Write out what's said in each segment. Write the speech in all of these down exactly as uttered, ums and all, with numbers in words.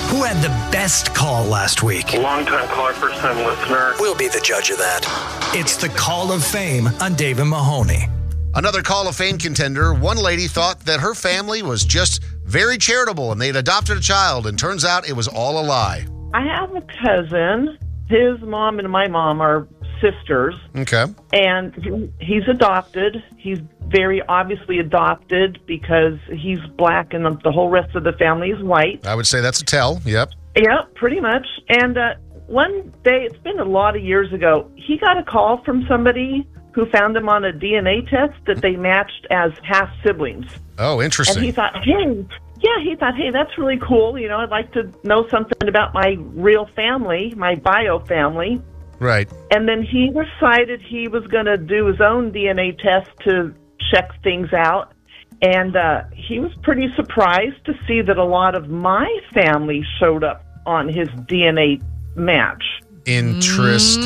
Who had the best call last week? Long-time caller, first-time listener. We'll be the judge of that. It's the Call of Fame on Dave and Mahoney. Another Call of Fame contender. One lady thought that her family was just very charitable and they'd adopted a child, and turns out it was all a lie. I have a cousin. His mom and my mom are sisters. Okay. And he- he's adopted. He's very obviously adopted because he's black and the whole rest of the family is white. I would say that's a tell. Yep. Yeah, pretty much. And uh, one day, it's been a lot of years ago, he got a call from somebody who found him on a D N A test that they matched as half-siblings. Oh, interesting. And he thought, hey, yeah, he thought, hey, that's really cool. You know, I'd like to know something about my real family, my bio family. Right. And then he decided he was going to do his own D N A test to check things out. And uh, he was pretty surprised to see that a lot of my family showed up on his D N A match. Interesting.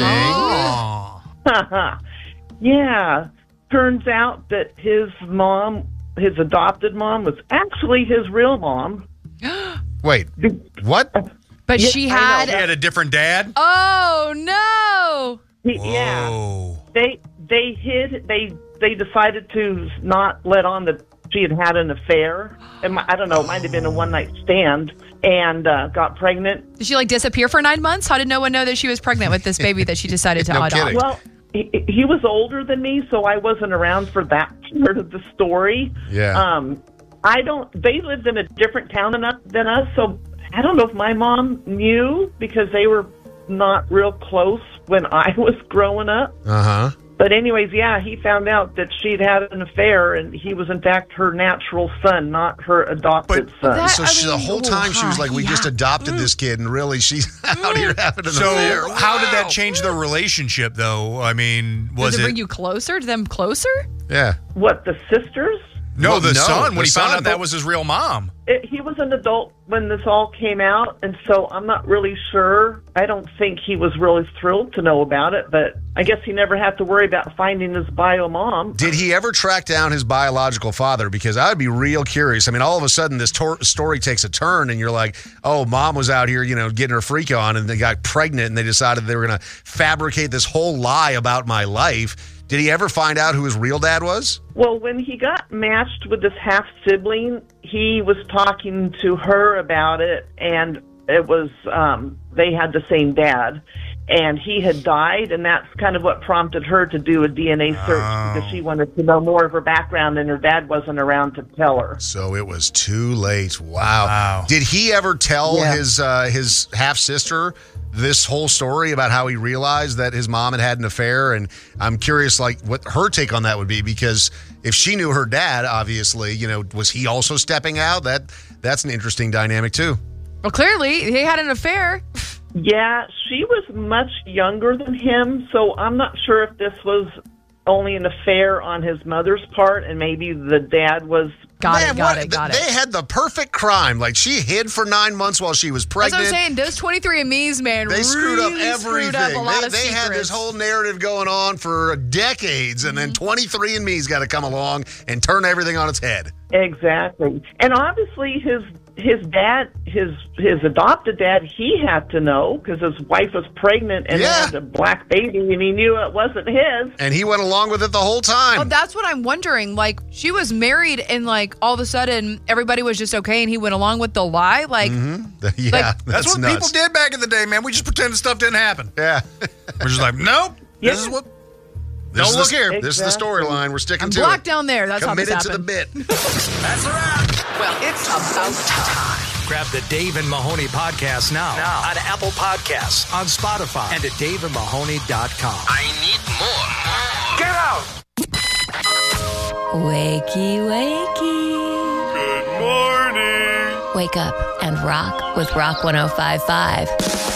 Mm. Yeah. Turns out that his mom, his adopted mom, was actually his real mom. Wait, what? But Yeah, she I know. had... He had a different dad? Oh, no! He- yeah. Whoa. They they hid. They they decided to not let on that she had had an affair. And I don't know. It might have been a one night stand, and uh, got pregnant. Did she, like, disappear for nine months? How did no one know that she was pregnant with this baby that she decided to No adopt? kidding. Well, he, he was older than me, so I wasn't around for that part of the story. Yeah. Um, I don't. They lived in a different town than us, than us, so I don't know if my mom knew because they were not real close when I was growing up. Uh-huh. But anyways, yeah, he found out that she'd had an affair, and he was, in fact, her natural son, not her adopted But- son. That- So I she, the mean, whole time she was like, we yeah. just adopted this kid, and really she's out here having an So affair. how did that Wow. change their relationship, though? I mean, was Does it it... bring you closer to them closer? Yeah. What, the sisters? No, Well, the no, son, the when he found son, out that but- was his real mom. It, he was an adult when this all came out, and so I'm not really sure. I don't think he was really thrilled to know about it, but I guess he never had to worry about finding his bio mom. Did he ever track down his biological father? Because I'd be real curious. I mean, all of a sudden this tor- story takes a turn and you're like, oh, mom was out here, you know, getting her freak on and they got pregnant and they decided they were going to fabricate this whole lie about my life. Did he ever find out who his real dad was? Well, when he got matched with this half-sibling, he was talking to her about it, and it was, um, they had the same dad. And he had died, and that's kind of what prompted her to do a D N A search Oh. because she wanted to know more of her background, and her dad wasn't around to tell her. So it was too late. Wow. Wow. Did he ever tell Yeah. his uh, his half-sister this whole story about how he realized that his mom had had an affair? And I'm curious, like, what her take on that would be, because if she knew her dad, obviously, you know, was he also stepping out? That That's an interesting dynamic, too. Well, clearly, he had an affair. Yeah, she was much younger than him, so I'm not sure if this was only an affair on his mother's part, and maybe the dad was... Got Man, it, got what- it, got they it. had the perfect crime. Like, she hid for nine months while she was That's pregnant. what I'm saying. Those twenty-three and me's, man, They screwed up really everything. screwed up a lot they of they had this secrets. whole narrative going on for decades, and Mm-hmm. then twenty-three and me's got to come along and turn everything on its head. Exactly. And obviously his his dad, his his adopted dad, he had to know because his wife was pregnant and Yeah. had a black baby, and he knew it wasn't his. And he went along with it the whole time. Oh, that's what I'm wondering. Like, she was married, and like all of a sudden, everybody was just okay, and he went along with the lie. Like, yeah, like- that's, That's, what nuts. people did back in the day, man. We just pretended stuff didn't happen. Yeah. We're just like, nope. Yeah. This is what... This Don't is look the, here. This is the Exactly. storyline. We're sticking I'm to blocked it. down there. That's Committed how to this the happened. bit. That's a wrap. Well, it's about time. Grab the Dave and Mahoney podcast now, now on Apple Podcasts, on Spotify, and at dave and mahoney dot com. I need more. Get out. Wakey, wakey. Good morning. Wake up and rock with Rock one oh five point five.